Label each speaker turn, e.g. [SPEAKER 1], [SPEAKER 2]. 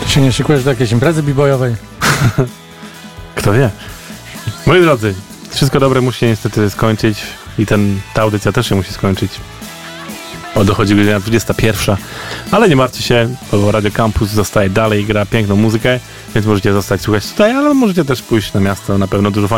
[SPEAKER 1] Czy nie szykujesz do jakiejś imprezy b-boyowej?
[SPEAKER 2] Kto wie? Moi drodzy, wszystko dobre musi się niestety skończyć i ta audycja też się musi skończyć. Dochodzi godzina 21, ale nie martwcie się, bo Radio Campus zostaje dalej i gra piękną muzykę, więc możecie zostać słuchać tutaj, ale możecie też pójść na miasto, na pewno dużo